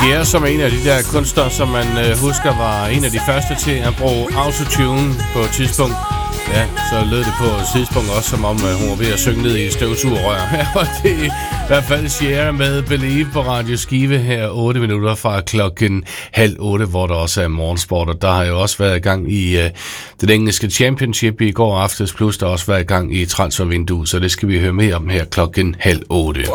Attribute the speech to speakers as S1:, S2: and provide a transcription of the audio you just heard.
S1: Cher, som er en af de der kunstnere, som man husker var en af de første til at bruge autotune på et tidspunkt. Ja, så lød det på et tidspunkt også, som om hun var ved at synge ned i et støvsugerrør. Og det er i hvert fald Cher med Believe på Radio Skive her 8 minutter fra 7:30, hvor der også er morgensport. Og der har jo også været i gang i den engelske championship i går aftes, plus der har også været i gang i transfervinduet, så det skal vi høre mere om her 7:30.